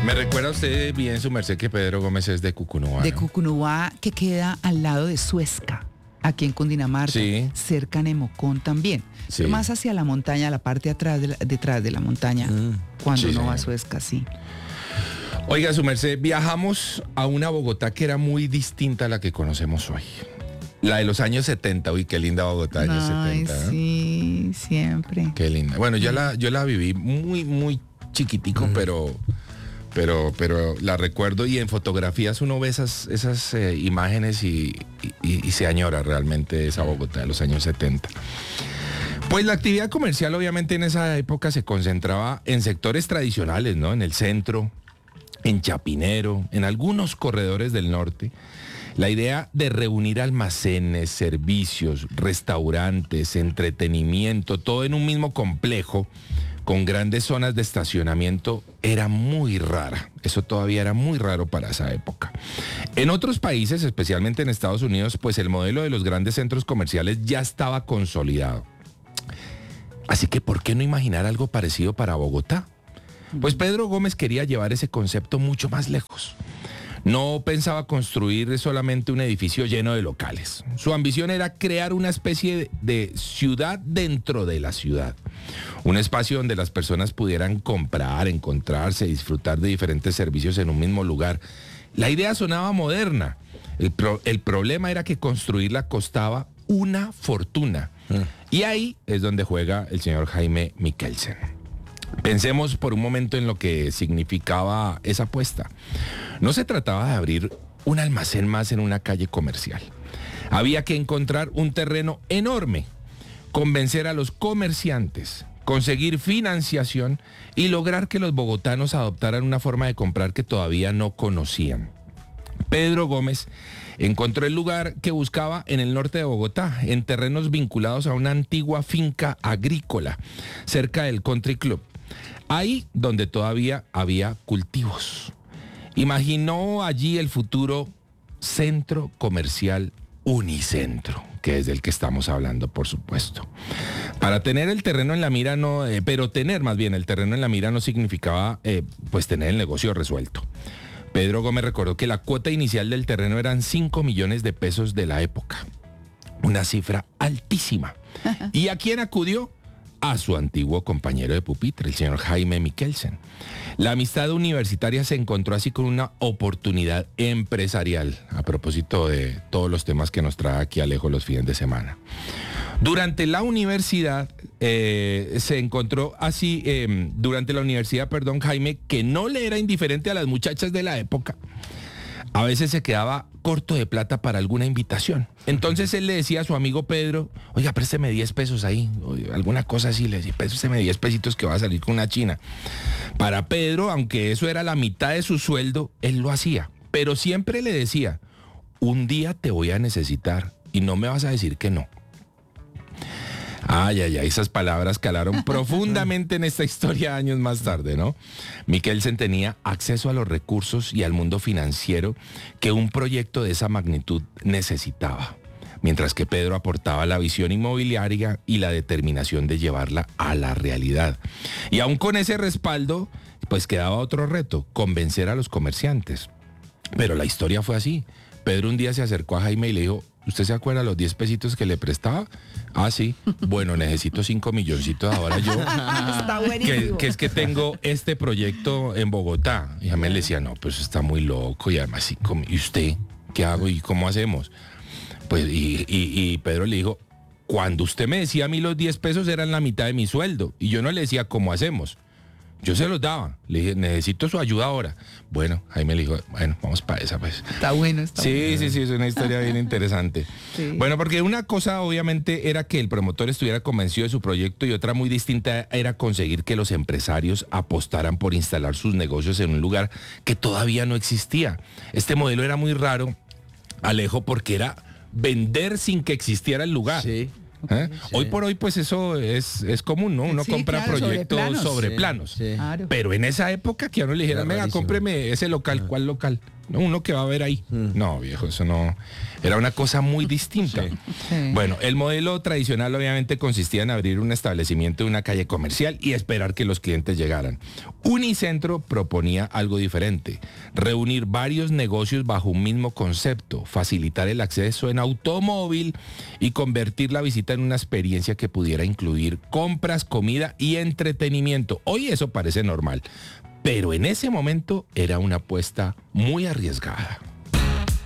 Me recuerda usted bien, su merced, que Pedro Gómez es de Cucunúa, De ¿no? Cucunúa, que queda al lado de Suezca, aquí en Cundinamarca, Sí. cerca de Nemocón también. Sí. Pero más hacia la montaña, la parte atrás detrás de la montaña, cuando Sí, uno va a señor. Suezca, sí. Oiga, su merced, viajamos a una Bogotá que era muy distinta a la que conocemos hoy. La de los años 70, uy, qué linda Bogotá, años Ay, 70. ¿no? sí, siempre. Qué linda. Bueno, yo la viví muy chiquitico, pero la recuerdo y en fotografías uno ve esas imágenes y se añora realmente esa Bogotá de los años 70. Pues la actividad comercial obviamente en esa época se concentraba en sectores tradicionales, ¿no? En el centro, en Chapinero, en algunos corredores del norte. La idea de reunir almacenes, servicios, restaurantes, entretenimiento, todo en un mismo complejo, con grandes zonas de estacionamiento, era muy rara. Eso todavía era muy raro para esa época. En otros países, especialmente en Estados Unidos, pues el modelo de los grandes centros comerciales ya estaba consolidado. Así que, ¿por qué no imaginar algo parecido para Bogotá? Pues Pedro Gómez quería llevar ese concepto mucho más lejos. No pensaba construir solamente un edificio lleno de locales. Su ambición era crear una especie de ciudad dentro de la ciudad. Un espacio donde las personas pudieran comprar, encontrarse, disfrutar de diferentes servicios en un mismo lugar. La idea sonaba moderna. El problema era que construirla costaba una fortuna. Y ahí es donde juega el señor Jaime Mikkelsen. Pensemos por un momento en lo que significaba esa apuesta. No se trataba de abrir un almacén más en una calle comercial. Había que encontrar un terreno enorme, convencer a los comerciantes, conseguir financiación y lograr que los bogotanos adoptaran una forma de comprar que todavía no conocían. Pedro Gómez encontró el lugar que buscaba en el norte de Bogotá, en terrenos vinculados a una antigua finca agrícola, cerca del Country Club. Ahí donde todavía había cultivos. Imaginó allí el futuro centro comercial Unicentro, que es del que estamos hablando, por supuesto. Para tener el terreno en la mira no, pero tener más bien el terreno en la mira no significaba pues tener el negocio resuelto. Pedro Gómez recordó que la cuota inicial del terreno eran 5 millones de pesos de la época. Una cifra altísima. ¿Y a quién acudió? A su antiguo compañero de pupitre, el señor Jaime Mikkelsen. La amistad universitaria se encontró así con una oportunidad empresarial, a propósito de todos los temas que nos trae aquí Alejo los fines de semana. Durante la universidad, Jaime, que no le era indiferente a las muchachas de la época, a veces se quedaba corto de plata para alguna invitación. Entonces él le decía a su amigo Pedro, oiga, présteme 10 pesos ahí, alguna cosa así, le decía, présteme 10 pesitos que va a salir con una china. Para Pedro, aunque eso era la mitad de su sueldo, él lo hacía, pero siempre le decía, un día te voy a necesitar y no me vas a decir que no. Ay, esas palabras calaron profundamente en esta historia años más tarde, ¿no? Mikkelsen tenía acceso a los recursos y al mundo financiero que un proyecto de esa magnitud necesitaba, mientras que Pedro aportaba la visión inmobiliaria y la determinación de llevarla a la realidad. Y aún con ese respaldo, pues quedaba otro reto, convencer a los comerciantes. Pero la historia fue así. Pedro un día se acercó a Jaime y le dijo, ¿usted se acuerda los 10 pesitos que le prestaba? Ah, sí. Bueno, necesito 5 milloncitos ahora yo. Está buenísimo. Que es que tengo este proyecto en Bogotá. Y Jaime le decía, no, pues está muy loco. Y además, ¿y usted qué hago y cómo hacemos? Pues, y Pedro le dijo, cuando usted me decía a mí los 10 pesos eran la mitad de mi sueldo. Y yo no le decía, ¿cómo hacemos? Yo se los daba. Le dije, necesito su ayuda ahora. Bueno, Jaime le dijo, bueno, vamos para esa pues. Está bueno, está bueno. Sí, es una historia bien interesante. Sí. Bueno, porque una cosa obviamente era que el promotor estuviera convencido de su proyecto y otra muy distinta era conseguir que los empresarios apostaran por instalar sus negocios en un lugar que todavía no existía. Este modelo era muy raro, Alejo, porque era vender sin que existiera el lugar. Sí. ¿Eh? Sí. Hoy por hoy pues eso es común, ¿no? Uno Sí, compra claro, proyectos sobre Sí, planos. sí. Claro. Pero en esa época que a uno le dijeran, Era venga, rarísimo. cómpreme ese local. ¿Cuál local? ¿no? Uno que va a ver ahí. No, viejo, eso no. Era una cosa muy distinta. Sí. Bueno, el modelo tradicional obviamente consistía en abrir un establecimiento en una calle comercial y esperar que los clientes llegaran. Unicentro proponía algo diferente, reunir varios negocios bajo un mismo concepto, facilitar el acceso en automóvil y convertir la visita en una experiencia que pudiera incluir compras, comida y entretenimiento. Hoy eso parece normal, pero en ese momento era una apuesta muy arriesgada.